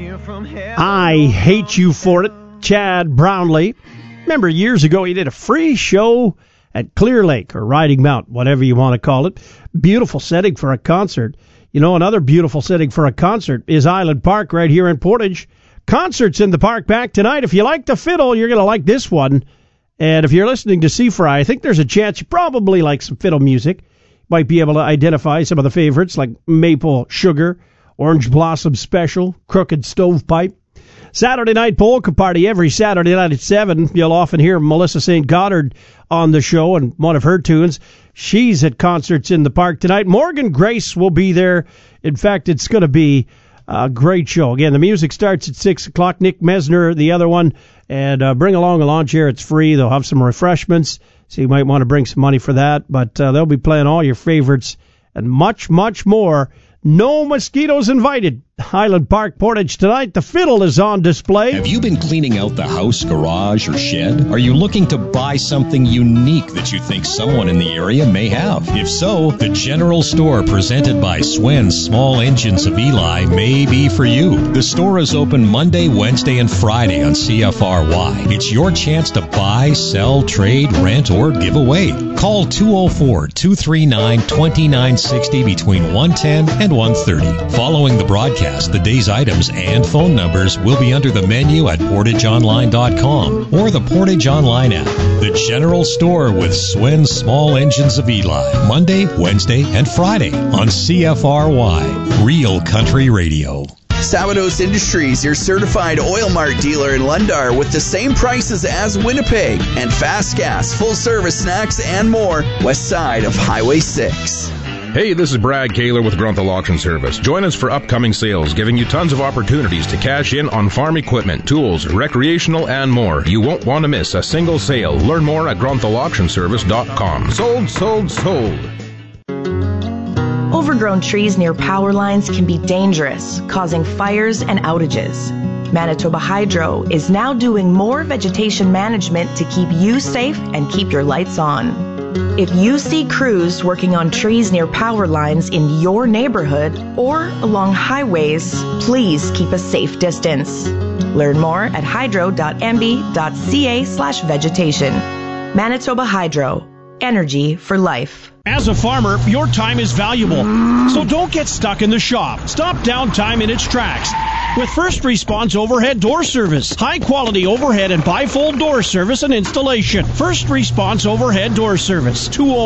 I Hate You For It, Chad Brownlee. Remember, years ago, he did a free show at Clear Lake, or Riding Mount, whatever you want to call it. Beautiful setting for a concert. You know, another beautiful setting for a concert is Island Park right here in Portage. Concerts in the park back tonight. If you like the fiddle, you're going to like this one. And if you're listening to Seafry, I think there's a chance you probably like some fiddle music. Might be able to identify some of the favorites like Maple Sugar, Orange Blossom Special, Crooked Stovepipe. Saturday night polka party every Saturday night at 7. You'll often hear Melissa St. Goddard on the show and one of her tunes. She's at Concerts in the Park tonight. Morgan Grace will be there. In fact, it's going to be a great show. Again, the music starts at 6 o'clock. Nick Mesner, the other one. And bring along a lawn chair. It's free. They'll have some refreshments. So you might want to bring some money for that. But they'll be playing all your favorites and much, much more. No mosquitoes invited. Highland Park, Portage tonight. The fiddle is on display. Have you been cleaning out the house, garage, or shed? Are you looking to buy something unique that you think someone in the area may have? If so, the General Store presented by Swen's Small Engines of Eli may be for you. The store is open Monday, Wednesday, and Friday on CFRY. It's your chance to buy, sell, trade, rent, or give away. Call 204-239-2960 between 1:10 and 1:30. Following the broadcast, the day's items and phone numbers will be under the menu at PortageOnline.com or the Portage Online app. The General Store with Swen's Small Engines of Eli. Monday, Wednesday, and Friday on CFRY. Real Country Radio. Sabados Industries, your certified Oil Mart dealer in Lundar with the same prices as Winnipeg. And fast gas, full service snacks, and more. West side of Highway 6. Hey, this is Brad Kaler with Grunthal Auction Service. Join us for upcoming sales, giving you tons of opportunities to cash in on farm equipment, tools, recreational, and more. You won't want to miss a single sale. Learn more at GrunthalAuctionService.com. Sold, sold, sold. Overgrown trees near power lines can be dangerous, causing fires and outages. Manitoba Hydro is now doing more vegetation management to keep you safe and keep your lights on. If you see crews working on trees near power lines in your neighborhood or along highways, please keep a safe distance. Learn more at hydro.mb.ca/vegetation. Manitoba Hydro. Energy for life. As a farmer, your time is valuable, so don't get stuck in the shop. Stop downtime in its tracks with First Response Overhead Door Service. High-quality overhead and bifold door service and installation. First Response Overhead Door Service.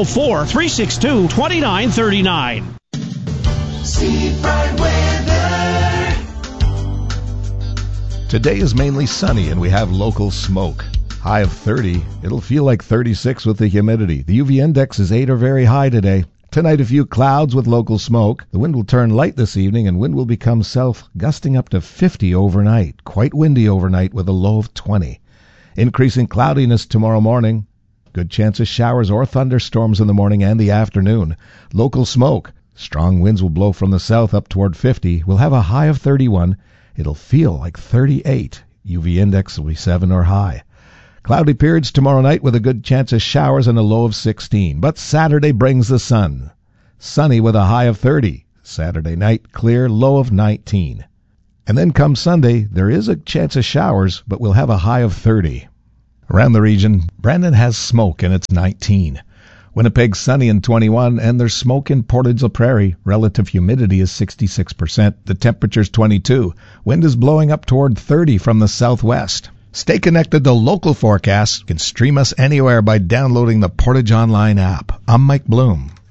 204-362-2939. Seafry weather. Today is mainly sunny and we have local smoke. High of 30. It'll feel like 36 with the humidity. The UV index is 8 or very high today. Tonight, a few clouds with local smoke. The wind will turn light this evening, and wind will become south, gusting up to 50 overnight. Quite windy overnight with a low of 20. Increasing cloudiness tomorrow morning. Good chance of showers or thunderstorms in the morning and the afternoon. Local smoke. Strong winds will blow from the south up toward 50. We'll have a high of 31. It'll feel like 38. UV index will be 7 or high. Cloudy periods tomorrow night with a good chance of showers and a low of 16. But Saturday brings the sun. Sunny with a high of 30. Saturday night, clear, low of 19. And then come Sunday, there is a chance of showers, but we'll have a high of 30. Around the region, Brandon has smoke and it's 19. Winnipeg sunny and 21, and there's smoke in Portage la Prairie. Relative humidity is 66%. The temperature's 22. Wind is blowing up toward 30 from the southwest. Stay connected to local forecasts. You can stream us anywhere by downloading the Portage Online app. I'm Mike Bloom.